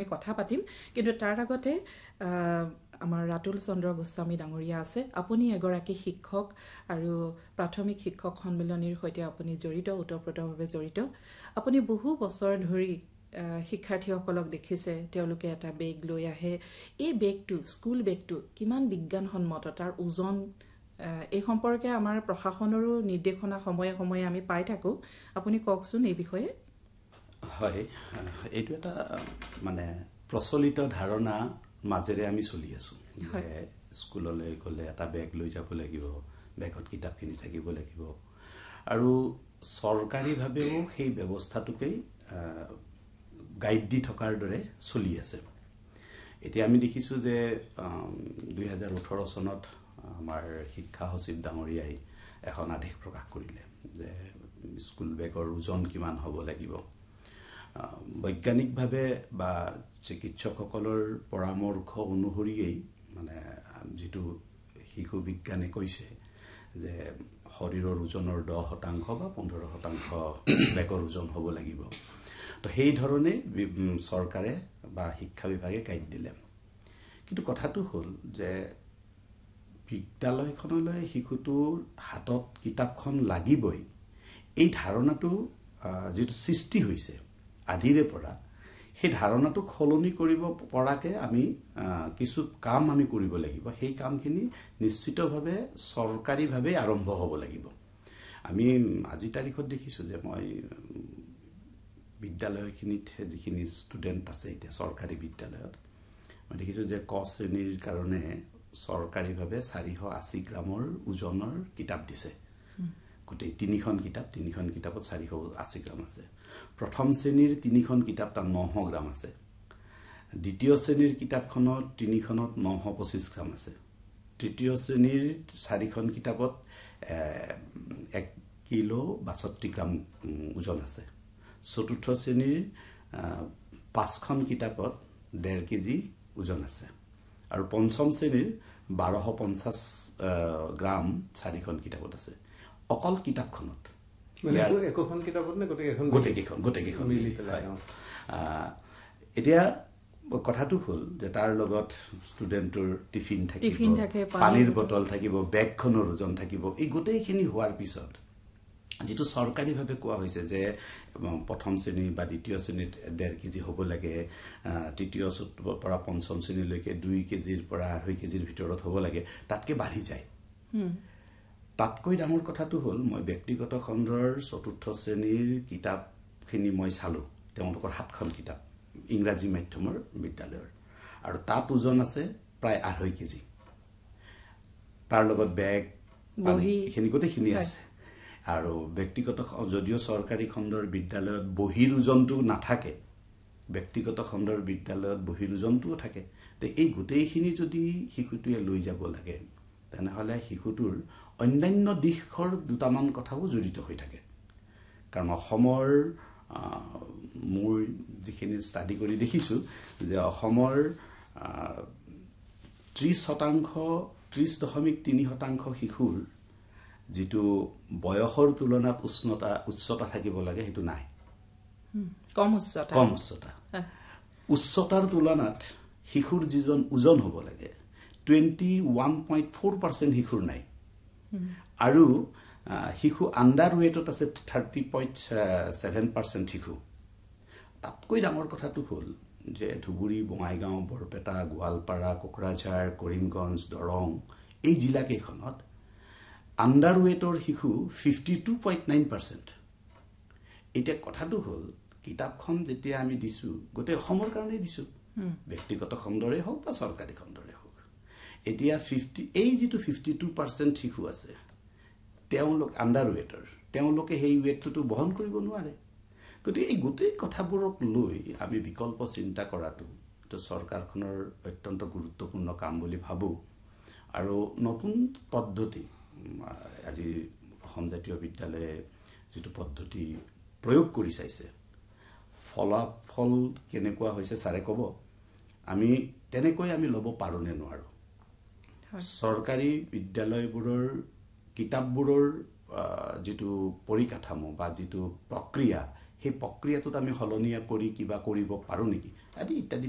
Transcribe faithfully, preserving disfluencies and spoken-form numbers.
আমি কথা পাতিম কিন্তু তাৰ আগতে আমাৰ ৰাতুল চন্দ্ৰ গোস্বামী ডাঙৰীয়া আছে আপুনি এগৰাকী শিক্ষক আৰু প্ৰাথমিক শিক্ষক সন্মিলনীৰ সৈতে আপুনি জড়িত ওতঃপ্ৰোতভাৱে জড়িত আপুনি বহু বছৰ ধৰি শিক্ষাৰ্থীসকলক দেখিছে তেওঁলোকে এটা বেগ লৈ আহে এই বেগটো স্কুল বেগটো কিমান বিজ্ঞানসন্মত তাৰ ওজন এই সম্পৰ্কে আমাৰ প্ৰশাসনৰো নিৰ্দেশনা সময়ে সময়ে আমি পাই থাকো আপুনি কওকচোন এই বিষয়ে হয় এইটো এটা মানে প্ৰচলিত ধাৰণা মাজেৰে আমি চলি আছো যে স্কুললৈ গ'লে এটা বেগ লৈ যাব লাগিব বেগত কিতাপখিনি থাকিব লাগিব আৰু চৰকাৰীভাৱেও সেই ব্যৱস্থাটোকে গাইড দি থকাৰ দৰে চলি আছে এতিয়া আমি দেখিছো যে দুই হাজাৰ ওঠৰ চনত আমাৰ শিক্ষা সচিব ডাঙৰীয়াই এখন আদেশ প্ৰকাশ কৰিলে যে স্কুল বেগৰ ওজন কিমান হ'ব লাগিব বৈজ্ঞানিকভাৱে বা চিকিৎসকসকলৰ পৰামৰ্শ অনুসৰিয়েই মানে যেটো শিশু বিজ্ঞানে কৈছে যে শৰীৰৰ ওজনৰ দহ শতাংশ বা পোন্ধৰ শতাংশ বেগৰ ওজন হ'ব লাগিব তো সেই ধৰণে চৰকাৰে বা শিক্ষা বিভাগে গাইড দিলে কিন্তু কথাটো হ'ল যে বিদ্যালয়খনলৈ শিশুটোৰ হাতত কিতাপখন লাগিবই এই ধাৰণাটো যেটো সৃষ্টি হৈছে আদিৰে পৰা সেই ধাৰণাটো খলনি কৰিব পৰাকে আমি কিছু কাম আমি কৰিব লাগিব সেই কামখিনি নিশ্চিতভাৱে চৰকাৰীভাৱে আৰম্ভ হ'ব লাগিব আমি আজি তাৰিখত দেখিছো যে মই বিদ্যালয়খিনিত যিখিনি ষ্টুডেন্ট আছে এতিয়া চৰকাৰী বিদ্যালয়ত মই দেখিছো যে ক শ্ৰেণীৰ কাৰণে চৰকাৰীভাৱে চাৰিশ আশী গ্ৰামৰ ওজনৰ কিতাপ দিছে গোটেই তিনিখন কিতাপ তিনিখন কিতাপত চাৰিশ আশী গ্ৰাম আছে প্ৰথম শ্ৰেণীৰ তিনিখন কিতাপ তাত নশ গ্ৰাম আছে দ্বিতীয় শ্ৰেণীৰ কিতাপখনত তিনিখনত নশ পঁচিছ গ্ৰাম আছে তৃতীয় শ্ৰেণীৰ চাৰিখন কিতাপত এক কিলো বাষষ্ঠি গ্ৰাম ওজন আছে চতুৰ্থ শ্ৰেণীৰ পাঁচখন কিতাপত ডেৰ কেজি ওজন আছে আৰু পঞ্চম শ্ৰেণীৰ বাৰশ পঞ্চাছ গ্ৰাম চাৰিখন কিতাপত আছে অকল কিতাপখনত একোখন কিতাপত নে গোটেইখন গোটেইকেইখন গোটেইকেইখন মিলি পেলাই এতিয়া কথাটো হ'ল যে তাৰ লগত ষ্টুডেণ্টৰ টিফিন থাকিব পানীৰ বটল থাকিব বেগখনৰ ওজন থাকিব এই গোটেইখিনি হোৱাৰ পিছত যেটো চৰকাৰীভাৱে কোৱা হৈছে যে প্ৰথম শ্ৰেণী বা দ্বিতীয় শ্ৰেণীত ডেৰ কেজি হ'ব লাগে তৃতীয় পৰা পঞ্চম শ্ৰেণীলৈকে দুই কেজিৰ পৰা আঢ়ৈ কেজিৰ ভিতৰত হ'ব লাগে তাতকে বাঢ়ি যায় তাতকৈ ডাঙৰ কথাটো হ'ল মই ব্যক্তিগত খণ্ডৰ চতুৰ্থ শ্ৰেণীৰ কিতাপখিনি মই চালো তেওঁলোকৰ সাতখন কিতাপ ইংৰাজী মাধ্যমৰ বিদ্যালয়ৰ আৰু তাত ওজন আছে প্ৰায় আঢ়ৈ কেজি তাৰ লগত বেগ বহি এইখিনি গোটেইখিনি আছে আৰু ব্যক্তিগত যদিও চৰকাৰী খণ্ডৰ বিদ্যালয়ত বহিৰ ওজনটো নাথাকে ব্যক্তিগত খণ্ডৰ বিদ্যালয়ত বহিৰ ওজনটোও থাকে তে এই গোটেইখিনি যদি শিশুটোৱে লৈ যাব লাগে তেনেহলে শিশুটোৰ অন্যান্য দিশৰ দুটামান কথাও জড়িত হৈ থাকে কাৰণ অসমৰ মোৰ যিখিনি ষ্টাডি কৰি দেখিছো যে অসমৰ ত্ৰিশ শতাংশ ত্ৰিশ দশমিক তিনি শতাংশ শিশুৰ যেটো বয়সৰ তুলনাত উষ্ণতা উচ্চতা থাকিব লাগে হেতু নাই কম উচ্চতা কম উচ্চতা উচ্চতাৰ তুলনাত শিশুৰ যিজন ওজন হ'ব লাগে twenty-one point four percent শিশুৰ নাই আৰু শিশু আন্ডাৰ ওয়েটত আছে thirty point seven percent শিশু তাতকৈ ডাঙৰ কথাটো হ'ল যে ধুবুৰী বঙাইগাঁও বৰপেটা গোৱালপাৰা কোকৰাঝাৰ কৰিমগঞ্জ দৰং এই জিলাকেইখনত আন্ডাৰ ওয়েটৰ শিশু fifty-two point nine percent এটা কথাটো হ'ল কিতাপখন যেতিয়া আমি দিছো গোটেই অসমৰ কাৰণে দিছো ব্যক্তিগত খণ্ডৰে হোক বা চৰকাৰী খণ্ডৰে হোক এতিয়া fifty এই যেটো fifty-two percent শিশু আছে তেওঁলোক আন্ডাৰ ওয়েটৰ তেওঁলোকে সেই ওয়েটটো বহন কৰিব নোৱাৰে গতিকে এই গোটেই কথাবোৰক লৈ আমি বিকল্প চিন্তা কৰাটো তো চৰকাৰখনৰ অত্যন্ত গুৰুত্বপূৰ্ণ কাম বুলি ভাবো আৰু নতুন পদ্ধতি আজি অসম জাতীয় বিদ্যালয়ে যেটো পদ্ধতি প্ৰয়োগ কৰি চাইছে ফলাফল কেনেকুৱা হৈছে সাৰে কব আমি তেনেকৈ আমি লব পাৰো নে নোৱাৰো চৰকাৰী বিদ্যালয়বোৰৰ কিতাপবোৰৰ যেটো পৰিকাঠামো বা যেটো প্ৰক্ৰিয়া সেই প্ৰক্ৰিয়াটোত আমি হলনিয়া কৰি কিবা কৰিব পাৰো নেকি আদি ইত্যাদি